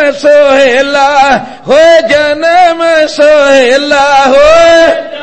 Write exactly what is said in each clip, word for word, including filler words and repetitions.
सोहेला होए जन्म सोहेला होए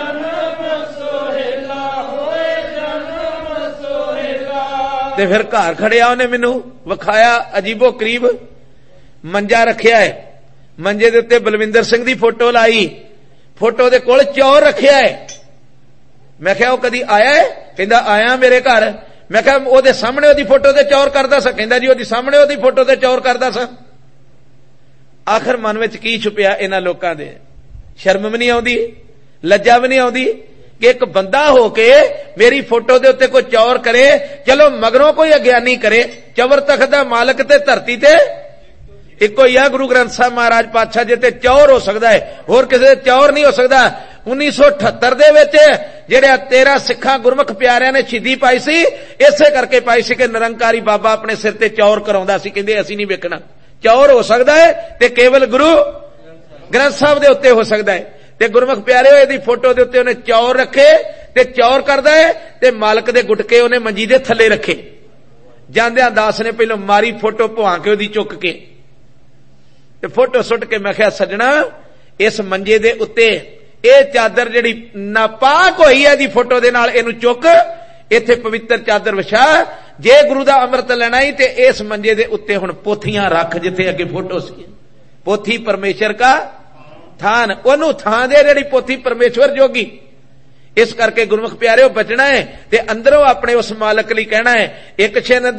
ते फिर घर खड़िया उन्हें मैनू विखाया अजीबो करीब मंजा रखिया है, मंजे दे उत्ते बलविंदर सिंह दी फोटो लाई, फोटो दे कोल चौर रखिया है। मैं क्या वो कदी आया है? कहंदा आया मेरे घर। मैं क्या ओदे सामने ओदी फोटो ते चौर करदा सा? कहंदा जी ओदी सामने ओदी फोटो ते चौर करदा सा। आखिर मन विच की छुपिया इन्हां लोकां दे? शर्म भी नहीं आउंदी, लज्जा भी नहीं आउंदी कि एक बंदा होके मेरी फोटो दे उत्ते कोई चौर करे, चलो मगरों कोई अज्ञानी करे। चवर तख्त दा मालक ते धरती ते इको ही है गुरु ग्रंथ साहब महाराज पातशाह जी ते चौर हो सकता है, होर किसी चौर नहीं हो सकता। उन्नीस सौ अठहत्तर दे विच जेड़े तेरह सिखां गुरमुख प्यारियां ने शहीदी पाई सी, इसे करके पाई सी कि निरंकारी बाबा अपने सिर ते चौर कराउंदा सी, कहंदे असीं नहीं वेखना। चौर हो सकता है ते केवल गुरु ग्रंथ साहब दे उत्ते हो सकता है। ते गुरमुख प्यारे इहदी फोटो दे उत्ते उहने चौर रखे ते चौर करदा है ते मालक दे गुटके उहने मंजी दे थल्ले रखे। जांदियां दास ने पहलों मारी फोटो भुआ के उहदी चुक के ते फोटो सुट के मैं कहा सजना इस मंजे दे उत्ते ये चादर जिहड़ी नापाक होई है दी फोटो दे नाल इहनूं चुक इत्थे पवित्र चादर विछा, जे गुरु दा अमृत लेना ही ते इस मंजे दे उत्ते हुण पोथियां रख जिथे अगे फोटो सी। पोथी परमेश्वर का थान, ओनू थान दे जिहड़ी पोथी परमेश्वर जोगी। इस करके गुरमुख प्यारे बचना है ते अंदरों अपने उस मालक लई कहना है। एक छिन